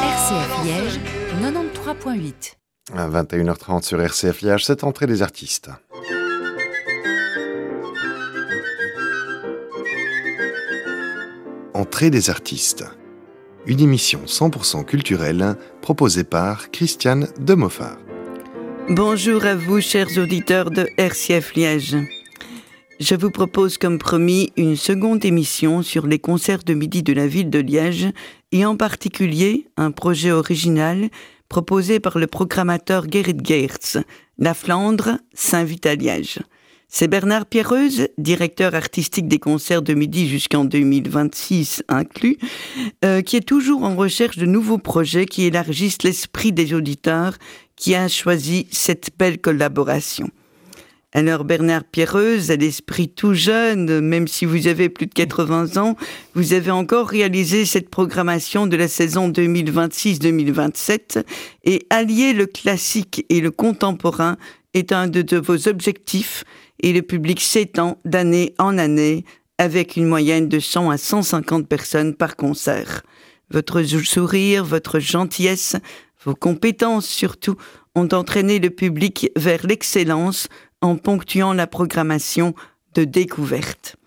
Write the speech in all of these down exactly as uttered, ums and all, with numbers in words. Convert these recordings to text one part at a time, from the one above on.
R C F Liège, quatre-vingt-treize virgule huit. À vingt et une heures trente sur R C F Liège, cette entrée des artistes. Entrée des artistes. Une émission cent pour cent culturelle proposée par Christiane Demoffard. Bonjour à vous, chers auditeurs de R C F Liège. Je vous propose comme promis une seconde émission sur les concerts de midi de la ville de Liège et en particulier un projet original proposé par le programmateur Gerrit Geerts. La Flandre s'invite à Liège. C'est Bernard Pierreuse, directeur artistique des concerts de midi jusqu'en deux mille vingt-six inclus, euh, qui est toujours en recherche de nouveaux projets qui élargissent l'esprit des auditeurs, qui a choisi cette belle collaboration. Alors Bernard Pierreuse, à l'esprit tout jeune, même si vous avez plus de quatre-vingts ans, vous avez encore réalisé cette programmation de la saison deux mille vingt-six deux mille vingt-sept et allier le classique et le contemporain est un de, de vos objectifs et le public s'étend d'année en année avec une moyenne de cent à cent cinquante personnes par concert. Votre sourire, votre gentillesse, vos compétences surtout ont entraîné le public vers l'excellence en ponctuant la programmation de découverte.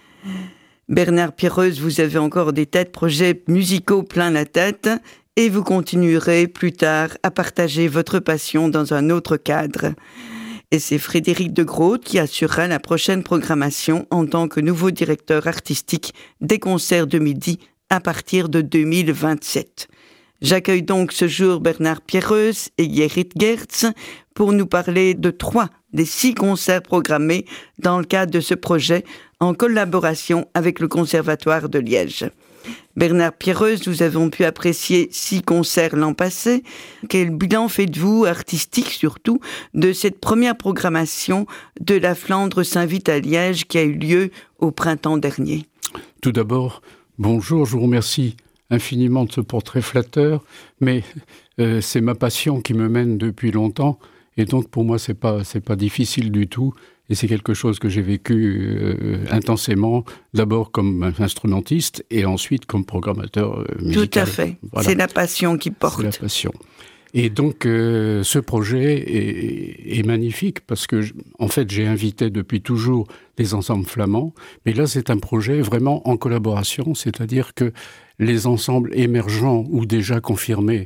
Bernard Pierreuse, vous avez encore des tas de projets musicaux plein la tête et vous continuerez plus tard à partager votre passion dans un autre cadre. Et c'est Frédéric de Groot qui assurera la prochaine programmation en tant que nouveau directeur artistique des concerts de midi à partir de deux mille vingt-sept. J'accueille donc ce jour Bernard Pierreuse et Gerrit Geerts pour nous parler de trois des six concerts programmés dans le cadre de ce projet en collaboration avec le Conservatoire de Liège. Bernard Pierreuse, nous avons pu apprécier six concerts l'an passé. Quel bilan faites-vous, artistique surtout, de cette première programmation de La Flandre s'invite à Liège qui a eu lieu au printemps dernier? Tout d'abord, bonjour, je vous remercie infiniment de ce portrait flatteur, mais euh, c'est ma passion qui me mène depuis longtemps, et donc pour moi c'est pas c'est pas difficile du tout, et c'est quelque chose que j'ai vécu euh, intensément, d'abord comme instrumentiste et ensuite comme programmateur euh, musical. Tout à fait, voilà. C'est la passion qui porte. C'est la passion. Et donc euh, ce projet est, est magnifique parce que, en fait, j'ai invité depuis toujours les ensembles flamands, mais là c'est un projet vraiment en collaboration, c'est-à-dire que les ensembles émergents ou déjà confirmés